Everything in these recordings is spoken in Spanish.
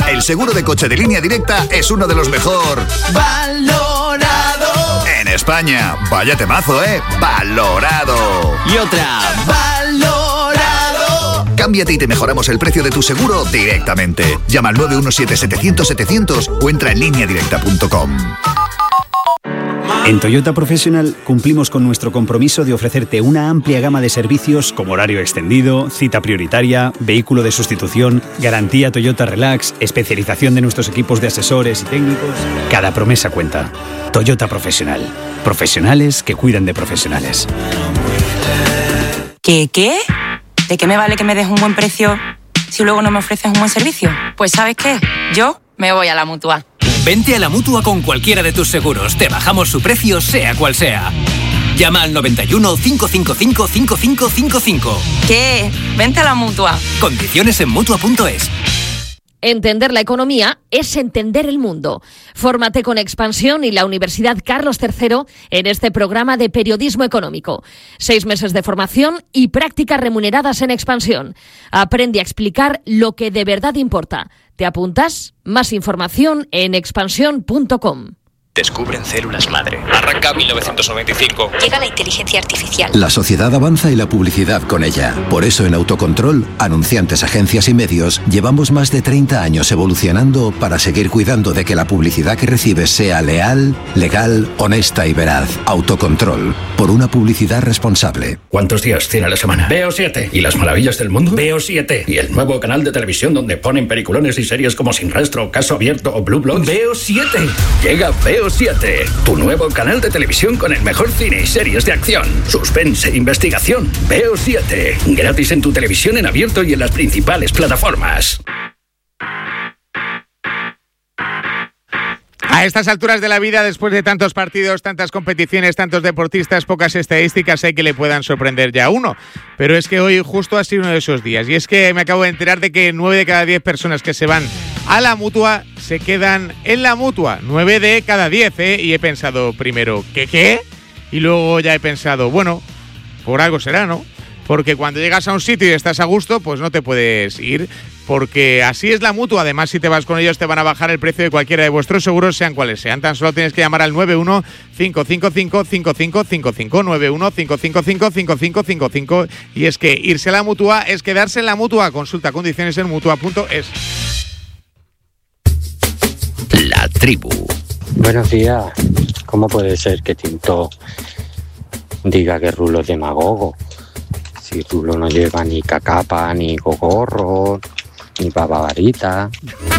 El seguro de coche de Línea Directa es uno de los mejor valorado en España. Vaya temazo, valorado. y otra valorado. Cámbiate y te mejoramos el precio de tu seguro directamente. Llama al 917-700-700 o entra en lineadirecta.com. En Toyota Professional cumplimos con nuestro compromiso de ofrecerte una amplia gama de servicios como horario extendido, cita prioritaria, vehículo de sustitución, garantía Toyota Relax, especialización de nuestros equipos de asesores y técnicos. Cada promesa cuenta. Toyota Professional. Profesionales que cuidan de profesionales. ¿Qué? ¿De qué me vale que me des un buen precio si luego no me ofreces un buen servicio? Pues ¿sabes qué? Yo me voy a la Mutua. Vente a la Mutua con cualquiera de tus seguros. Te bajamos su precio, sea cual sea. Llama al 91 555 5555. ¿Qué? Vente a la Mutua. Condiciones en Mutua.es. Entender la economía es entender el mundo. Fórmate con Expansión y la Universidad Carlos III en este programa de periodismo económico. 6 meses de formación y prácticas remuneradas en Expansión. Aprende a explicar lo que de verdad importa. ¿Te apuntas? Más información en expansión.com. Descubren células madre. Arranca 1995. Llega la inteligencia artificial. La sociedad avanza y la publicidad con ella. Por eso en Autocontrol, anunciantes, agencias y medios, llevamos más de 30 años evolucionando para seguir cuidando de que la publicidad que recibes sea leal, legal, honesta y veraz. Autocontrol. Por una publicidad responsable. ¿Cuántos días tiene a la semana? Veo 7. ¿Y las maravillas del mundo? Veo 7. ¿Y el nuevo canal de televisión donde ponen peliculones y series como Sin Rastro, Caso Abierto o Blue Bloods? Veo 7. Llega Veo 7, tu nuevo canal de televisión con el mejor cine y series de acción, suspense e investigación. Veo 7, gratis en tu televisión en abierto y en las principales plataformas. A estas alturas de la vida, después de tantos partidos, tantas competiciones, tantos deportistas, pocas estadísticas, hay que le puedan sorprender ya a uno. Pero es que hoy justo ha sido uno de esos días. Y es que me acabo de enterar de que 9 de cada 10 personas que se van a la Mutua se quedan en la Mutua. 9 de cada 10, Y he pensado primero, ¿qué? Y luego ya he pensado, bueno, por algo será, ¿no? Porque cuando llegas a un sitio y estás a gusto, pues no te puedes ir. Porque así es la Mutua. Además, si te vas con ellos, te van a bajar el precio de cualquiera de vuestros seguros, sean cuales sean. Tan solo tienes que llamar al 91-555-5555, 91-555-5555. Y es que irse a la Mutua es quedarse en la Mutua. Consulta condiciones en Mutua.es. La tribu. Buenos días. ¿Cómo puede ser que Tinto diga que Rulo es demagogo? Si Rulo no lleva ni cacapa, ni cogorro, ni papavarita.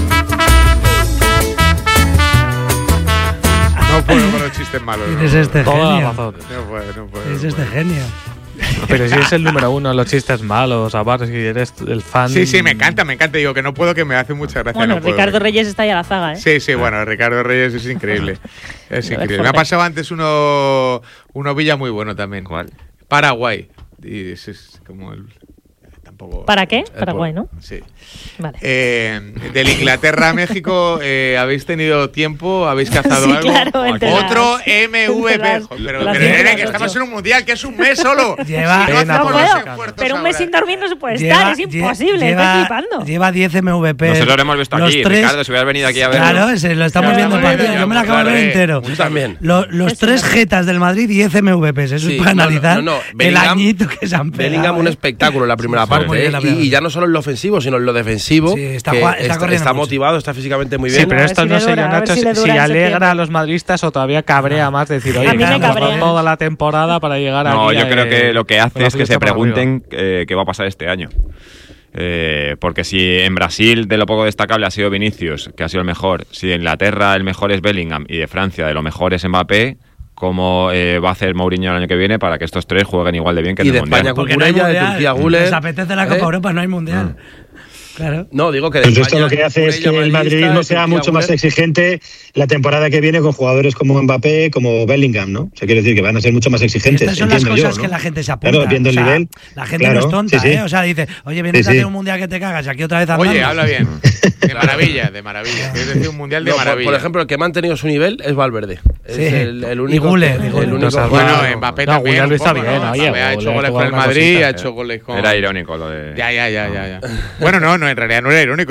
No puedo con los chistes malos. ¿Quién es este genio? No puedo. Es este genio. Pero si es el número uno en los chistes malos, aparte si eres el fan... Sí, me encanta. Digo que no puedo, que me hace mucha gracia. Bueno, no puedo. Ricardo Reyes está ya a la zaga, ¿eh? Sí, bueno, Ricardo Reyes es increíble. Es increíble. Me ha pasado antes uno Villa muy bueno también. ¿Cuál? Paraguay. Y ese es como el... Tampoco... ¿Para qué? Paraguay, ¿no? Sí. Vale. Del Inglaterra a México, ¿habéis tenido tiempo? ¿Habéis cazado sí, algo? Claro, otro MVP. Pero Nene, que estamos en un mundial, que es un mes solo. Pero un mes sin dormir no se puede estar, es imposible, estoy flipando. Lleva 10 MVP. Nosotros lo hemos visto aquí, Ricardo, si hubieras venido aquí a verlo. Claro, lo estamos viendo en partido. Yo me lo acabo de ver entero. Yo también. Los 3 jetas del Madrid, 10 MVPs. Eso es para analizar el añito que se han pegado. Bellingham un espectáculo en la primera parte. Y ya no solo en lo ofensivo, sino en lo defensivo. Sí, está motivado, está físicamente muy bien. Sí, pero esto no sé yo, Nacho, si alegra a los madridistas o todavía cabrea más decir, oye, toda la temporada para llegar a... No, yo creo que lo que hace es que se pregunten qué va a pasar este año. Porque si en Brasil de lo poco destacable ha sido Vinicius, que ha sido el mejor, si de Inglaterra el mejor es Bellingham y de Francia de lo mejor es Mbappé, ¿cómo va a hacer Mourinho el año que viene para que estos tres jueguen igual de bien que en el Mundial? Y de España Cucurella, de Turquía Güler. Les apetece la Copa Europa, no hay Mundial. Claro. No, digo que Entonces esto lo que hace es que el madridismo sea mucho más exigente la temporada que viene con jugadores como Mbappé, como Bellingham, ¿no? O sea, quiere decir que van a ser mucho más exigentes. Estas son las cosas que la gente se apunta. Claro, viendo el nivel. La gente no es tonta, O sea, dice, oye, vienes a hacer un mundial que te cagas y aquí otra vez andamos. Oye, habla bien. De maravilla. Es decir, un mundial de maravilla. Por ejemplo, el que ha mantenido su nivel es Valverde. Sí. Es el único. Y Güler. Bueno, Mbappé también. Güler está bien. Mbappé ha hecho goles con el Madrid, ha hecho goles con... Era irónico lo de... Ya. Bueno, no, en realidad no era irónico.